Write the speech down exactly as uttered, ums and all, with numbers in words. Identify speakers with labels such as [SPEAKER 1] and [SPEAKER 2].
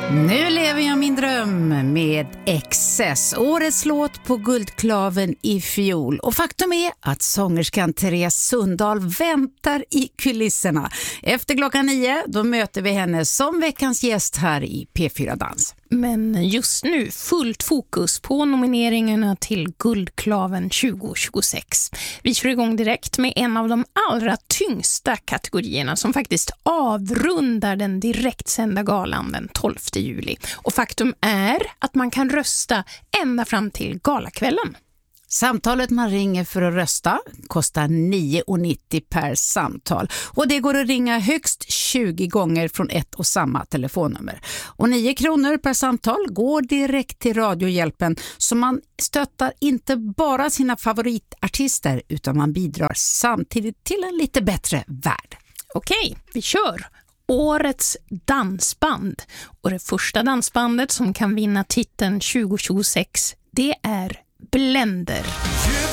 [SPEAKER 1] Nu lever jag min dröm med Excess, årets låt på Guldklaven i fjol. Och faktum är att sångerskan Therese Sundahl väntar i kulisserna. Efter klockan nio då möter vi henne som veckans gäst här i P fyra Dans.
[SPEAKER 2] Men just nu fullt fokus på nomineringarna till Guldklaven tjugo tjugosex. Vi kör igång direkt med en av de allra tyngsta kategorierna som faktiskt avrundar den direktsända galan den tolfte juli. Och faktum är att man kan rösta ända fram till galakvällen.
[SPEAKER 1] Samtalet man ringer för att rösta kostar nio kronor nittio per samtal. Och det går att ringa högst tjugo gånger från ett och samma telefonnummer. Och nio kronor per samtal går direkt till Radiohjälpen, så man stöttar inte bara sina favoritartister utan man bidrar samtidigt till en lite bättre värld.
[SPEAKER 2] Okej, vi kör! Årets dansband. Och det första dansbandet som kan vinna titeln tjugo tjugosex, det är Blender.